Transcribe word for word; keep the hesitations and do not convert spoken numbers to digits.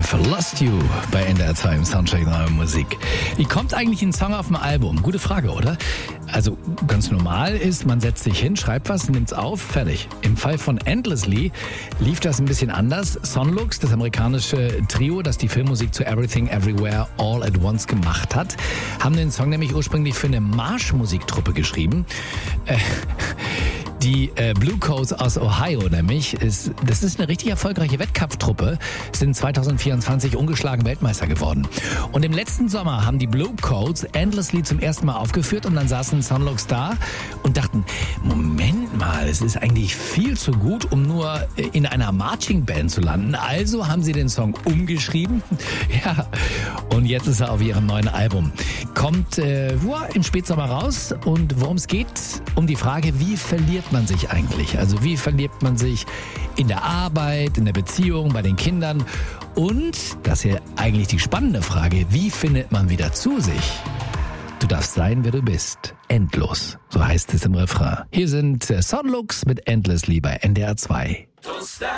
für Lost You bei N D R zwei im Soundcheck Neue Musik. Wie kommt eigentlich ein Song auf dem Album? Gute Frage, oder? Also ganz normal ist, man setzt sich hin, schreibt was, nimmt's auf, fertig. Im Fall von Endlessly lief das ein bisschen anders. Sonlux, das amerikanische Trio, das die Filmmusik zu Everything Everywhere All at Once gemacht hat, haben den Song nämlich ursprünglich für eine Marschmusiktruppe geschrieben. Äh, Die äh, Blue Coats aus Ohio nämlich, ist, das ist eine richtig erfolgreiche Wettkampftruppe, sind zwanzig vierundzwanzig ungeschlagen Weltmeister geworden. Und im letzten Sommer haben die Blue Coats Endlessly zum ersten Mal aufgeführt und dann saßen Sonlux da und dachten, Moment mal, es ist eigentlich viel zu gut, um nur in einer Marching Band zu landen. Also haben sie den Song umgeschrieben. Ja, und jetzt ist er auf ihrem neuen Album. Kommt äh, im Spätsommer raus und worum es geht, um die Frage, wie verliert man sich eigentlich? Also wie verliert man sich in der Arbeit, in der Beziehung, bei den Kindern? Und, das hier eigentlich die spannende Frage, wie findet man wieder zu sich? Du darfst sein, wer du bist. Endlos. So heißt es im Refrain. Hier sind Sonlux mit Endlessly bei N D R zwei. Don't stop.